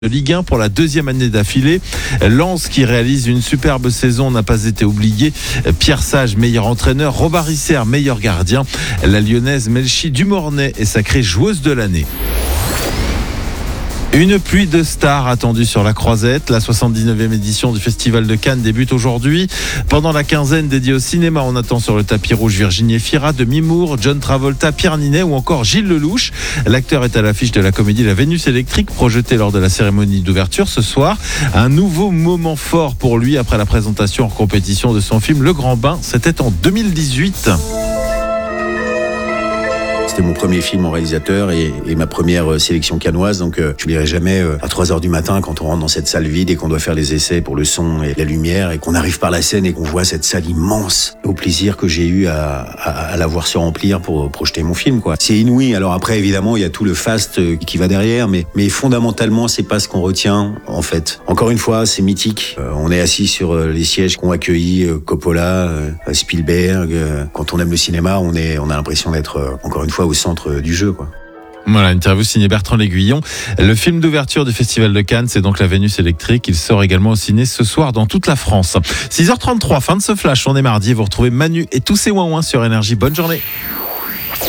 de Ligue 1 pour la deuxième année d'affilée. Lens qui réalise une superbe saison n'a pas été oublié. Pierre Sage, meilleur entraîneur. Robert Risser, meilleur gardien. La lyonnaise Melchi Dumornay est sacrée joueuse de l'année. Une pluie de stars attendue sur la Croisette. La 79e édition du Festival de Cannes débute aujourd'hui. Pendant la quinzaine dédiée au cinéma, on attend sur le tapis rouge Virginie Efira, Demi Moore, John Travolta, Pierre Ninet ou encore Gilles Lelouch. L'acteur est à l'affiche de la comédie La Vénus électrique, projetée lors de la cérémonie d'ouverture ce soir. Un nouveau moment fort pour lui après la présentation en compétition de son film Le Grand Bain. C'était en 2018. C'était mon premier film en réalisateur et ma première sélection cannoise, donc je n'oublierai jamais à 3h du matin quand on rentre dans cette salle vide et qu'on doit faire les essais pour le son et la lumière et qu'on arrive par la scène et qu'on voit cette salle immense, au plaisir que j'ai eu à la voir se remplir pour projeter mon film, quoi. C'est inouï. Alors après, évidemment, il y a tout le faste qui va derrière, mais fondamentalement, c'est pas ce qu'on retient, en fait. Encore une fois, c'est mythique. On est assis sur les sièges qu'ont accueilli Coppola, Spielberg. Quand on aime le cinéma, on a l'impression d'être, encore une fois, au centre du jeu, quoi. Voilà, interview signée Bertrand L'Aiguillon. Le film d'ouverture du Festival de Cannes, c'est donc La Vénus électrique. Il sort également au ciné ce soir dans toute la France. 6h33, fin de ce flash. On est mardi. Vous retrouvez Manu et tous ses ouin-ouin sur Énergie. Bonne journée.